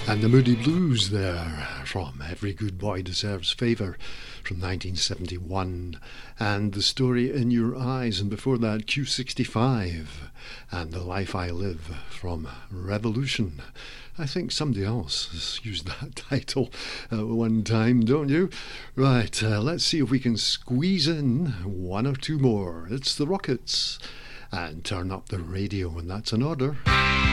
And the Moody Blues there from Every Good Boy Deserves Favour from 1971, and The Story in Your Eyes, and before that Q65 and The Life I Live from Revolution. I think somebody else has used that title at one time, don't you? Right, let's see if we can squeeze in one or two more. It's the Rockets, and turn up the radio, and that's an order.